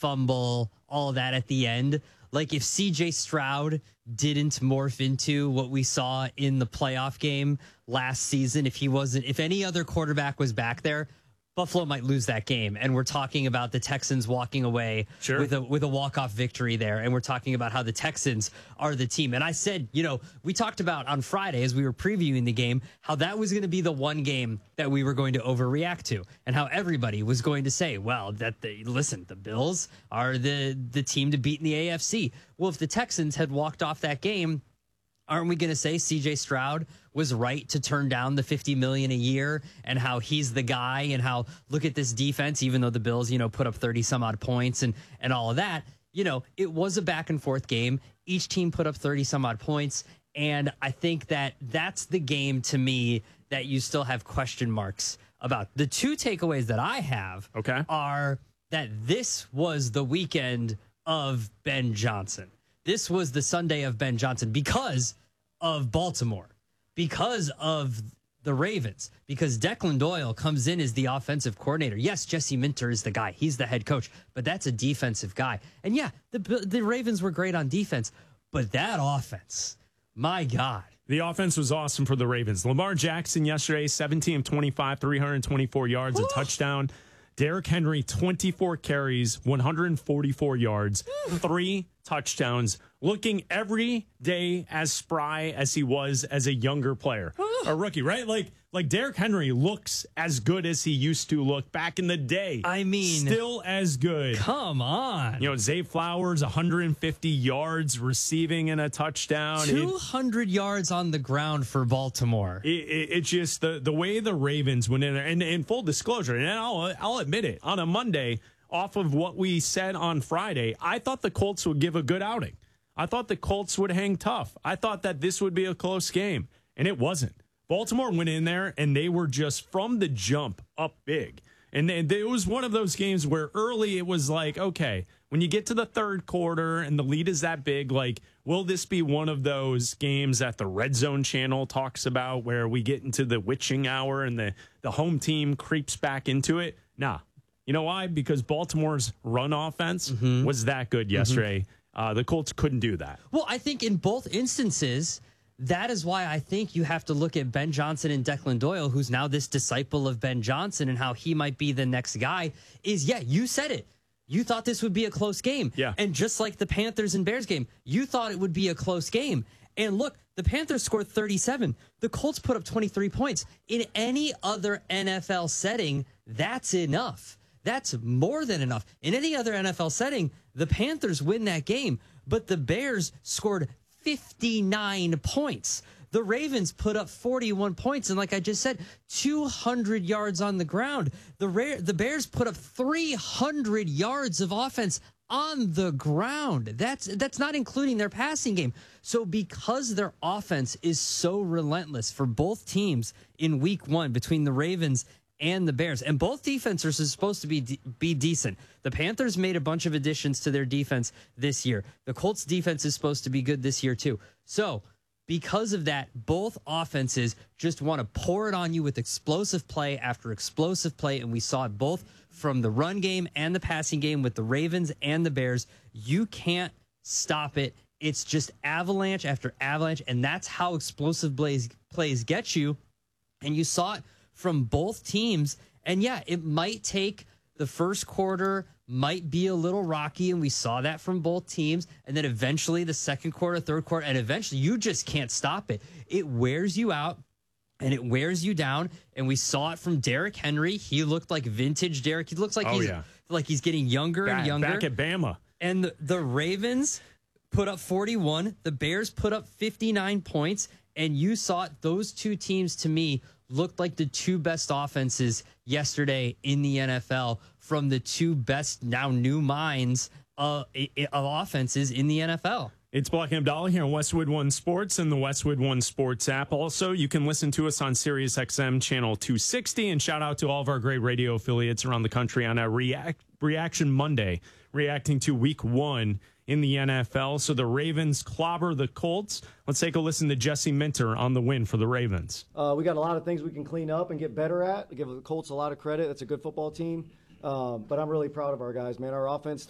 fumble, all of that at the end. Like if CJ Stroud didn't morph into what we saw in the playoff game last season, if any other quarterback was back there, Buffalo might lose that game. And we're talking about the Texans walking away with a walk-off victory there. And we're talking about how the Texans are the team. And I said, we talked about on Friday as we were previewing the game, how that was going to be the one game that we were going to overreact to, and how everybody was going to say, well, the Bills are the team to beat in the AFC. Well, if the Texans had walked off that game, aren't we going to say CJ Stroud was right to turn down the $50 million a year, and how he's the guy, and how look at this defense, even though the Bills, put up 30 some odd points and all of that, it was a back and forth game. Each team put up 30 some odd points. And I think that's the game to me that you still have question marks about. The two takeaways that I have are that this was the weekend of Ben Johnson. This was the Sunday of Ben Johnson because of Baltimore, because of the Ravens, because Declan Doyle comes in as the offensive coordinator. Yes, Jesse Minter is the guy. He's the head coach, but that's a defensive guy. And yeah, the Ravens were great on defense, but that offense, my God. The offense was awesome for the Ravens. Lamar Jackson yesterday, 17 of 25, 324 yards, a touchdown. Derrick Henry, 24 carries, 144 yards, 3 touchdowns, looking every day as spry as he was as a younger player, a rookie, right? Like Derrick Henry looks as good as he used to look back in the day. I mean, still as good. Come on. Zay Flowers, 150 yards receiving and a touchdown. 200 yards on the ground for Baltimore. It's just the way the Ravens went in there, and in full disclosure, and I'll admit it, on a Monday, off of what we said on Friday, I thought the Colts would give a good outing. I thought the Colts would hang tough. I thought that this would be a close game, and it wasn't. Baltimore went in there, and they were just from the jump up big. And it was one of those games where early it was like, okay, when you get to the third quarter and the lead is that big, like, will this be one of those games that the Red Zone channel talks about where we get into the witching hour and the home team creeps back into it? Nah. You know why? Because Baltimore's run offense was that good yesterday. The Colts couldn't do that. Well, I think in both instances, that is why I think you have to look at Ben Johnson and Declan Doyle, who's now this disciple of Ben Johnson, and how he might be the next guy. You said it. You thought this would be a close game. Yeah. And just like the Panthers and Bears game, you thought it would be a close game. And look, the Panthers scored 37. The Colts put up 23 points. In any other NFL setting, that's enough. That's more than enough. In any other NFL setting, the Panthers win that game, but the Bears scored 59 points. The Ravens put up 41 points, and like I just said, 200 yards on the ground. The Bears put up 300 yards of offense on the ground. That's not including their passing game. So because their offense is so relentless for both teams in week one between the Ravens and the Bears, and both defenses are supposed to be decent. The Panthers made a bunch of additions to their defense this year. The Colts defense is supposed to be good this year too. So because of that, both offenses just want to pour it on you with explosive play after explosive play, and we saw it both from the run game and the passing game with the Ravens and the Bears. You can't stop it. It's just avalanche after avalanche, and that's how explosive plays get you. And you saw it from both teams. And yeah, it might take the first quarter, might be a little rocky, and we saw that from both teams. And then eventually the second quarter, third quarter, and eventually you just can't stop it. It wears you out and it wears you down. And we saw it from Derrick Henry. He looked like vintage Derrick. He looks like he's getting younger and younger. Back at Bama. And the Ravens put up 41. The Bears put up 59 points. And you saw it. Those two teams, to me, looked like the two best offenses yesterday in the NFL from the two best, now new minds of offenses in the NFL. It's Block and Abdallah here on Westwood One Sports and the Westwood One Sports app. Also, you can listen to us on Sirius XM channel 260. And shout out to all of our great radio affiliates around the country on a Reaction Monday, reacting to week one in the NFL. So the Ravens clobber the Colts. Let's take a listen to Jesse Minter on the win for the Ravens. We got a lot of things we can clean up and get better at. I give the Colts a lot of credit. That's a good football team. But I'm really proud of our guys, man. Our offense